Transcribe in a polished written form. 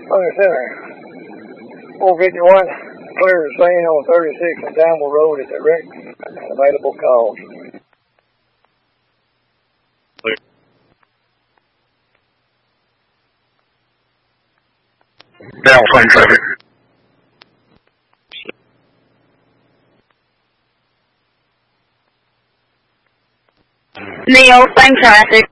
Okay, center. 451, clear to scene on 36 and Downwell Road at direct available calls. Down plane traffic. Neil, same traffic.